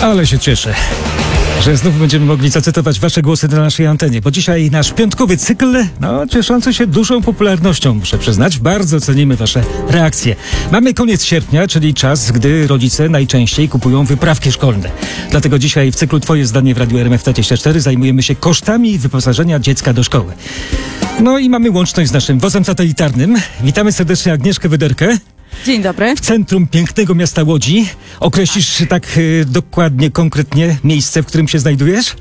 Ale się cieszę, że znów będziemy mogli zacytować wasze głosy na naszej antenie, bo dzisiaj nasz piątkowy cykl, cieszący się dużą popularnością, muszę przyznać. Bardzo cenimy wasze reakcje. Mamy koniec sierpnia, czyli czas, gdy rodzice najczęściej kupują wyprawki szkolne. Dlatego dzisiaj w cyklu Twoje zdanie w Radiu RMF24 zajmujemy się kosztami wyposażenia dziecka do szkoły. No i mamy łączność z naszym wozem satelitarnym. Witamy serdecznie Agnieszkę Wyderkę. Dzień dobry. W centrum pięknego miasta Łodzi. Określisz tak dokładnie, konkretnie miejsce, w którym się znajdujesz?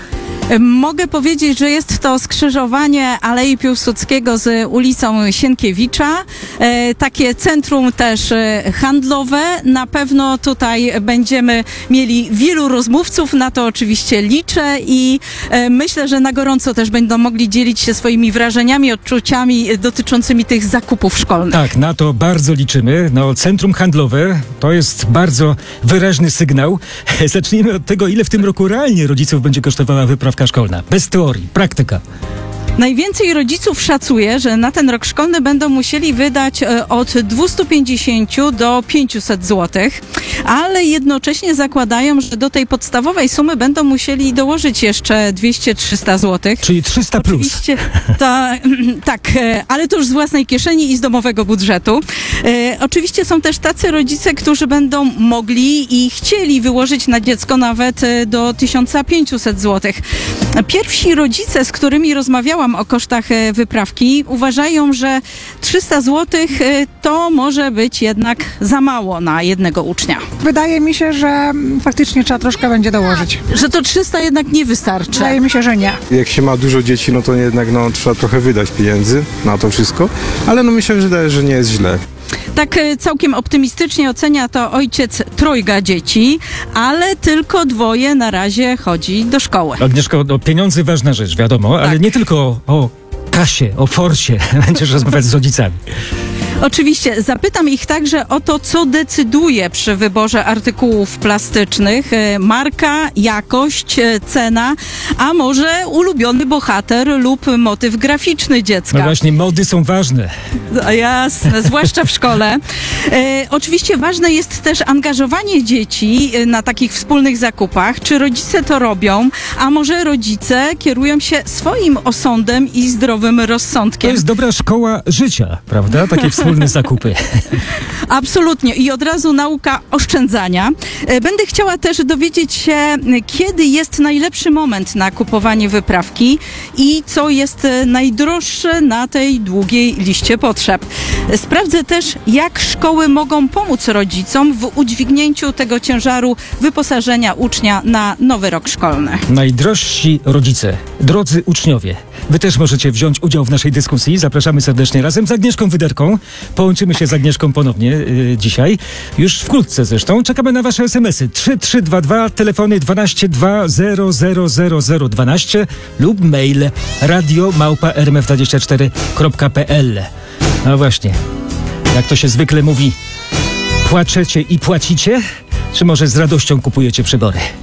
Mogę powiedzieć, że jest to skrzyżowanie Alei Piłsudskiego z ulicą Sienkiewicza. Takie centrum też handlowe. Na pewno tutaj będziemy mieli wielu rozmówców, na to oczywiście liczę i myślę, że na gorąco też będą mogli dzielić się swoimi wrażeniami, odczuciami dotyczącymi tych zakupów szkolnych. Tak, na to bardzo liczymy. Centrum handlowe to jest bardzo wyraźny sygnał. Zacznijmy od tego, ile w tym roku realnie rodziców będzie kosztowała wyprawka szkolna. Bez teorii, praktyka. Najwięcej rodziców szacuje, że na ten rok szkolny będą musieli wydać od 250 do 500 zł, ale jednocześnie zakładają, że do tej podstawowej sumy będą musieli dołożyć jeszcze 200-300 zł. Czyli 300 plus. Oczywiście, tak, ale to już z własnej kieszeni i z domowego budżetu. Oczywiście są też tacy rodzice, którzy będą mogli i chcieli wyłożyć na dziecko nawet do 1500 zł. Pierwsi rodzice, z którymi rozmawiałam o kosztach wyprawki, uważają, że 300 zł to może być jednak za mało na jednego ucznia. Wydaje mi się, że faktycznie trzeba troszkę będzie dołożyć. Że to 300 jednak nie wystarczy. Wydaje mi się, że nie. Jak się ma dużo dzieci, no to jednak trzeba trochę wydać pieniędzy na to wszystko, ale myślę, że nie jest źle. Tak całkiem optymistycznie ocenia to ojciec trojga dzieci, ale tylko 2 na razie chodzi do szkoły. Agnieszko, pieniądze ważna rzecz, wiadomo, ale nie tylko o kasie, o forsie będziesz rozmawiać z rodzicami. Oczywiście, zapytam ich także o to, co decyduje przy wyborze artykułów plastycznych. Marka, jakość, cena, a może ulubiony bohater lub motyw graficzny dziecka. No właśnie, mody są ważne. Jasne, zwłaszcza w szkole. Oczywiście ważne jest też angażowanie dzieci na takich wspólnych zakupach. Czy rodzice to robią, a może rodzice kierują się swoim osądem i zdrowym rozsądkiem. To jest dobra szkoła życia, prawda? Takie wspólne zakupy. Absolutnie. I od razu nauka oszczędzania. Będę chciała też dowiedzieć się, kiedy jest najlepszy moment na kupowanie wyprawki i co jest najdroższe na tej długiej liście potrzeb. Sprawdzę też, jak szkoły mogą pomóc rodzicom w udźwignięciu tego ciężaru wyposażenia ucznia na nowy rok szkolny. Najdrożsi rodzice, drodzy uczniowie, wy też możecie wziąć udział w naszej dyskusji. Zapraszamy serdecznie razem z Agnieszką Wyderką. Połączymy się z Agnieszką ponownie dzisiaj. Już wkrótce zresztą. Czekamy na wasze SMS-y. 3322, telefony 12 200 12 lub mail radio@rmf24.pl. No właśnie, jak to się zwykle mówi, płaczecie i płacicie? Czy może z radością kupujecie przybory?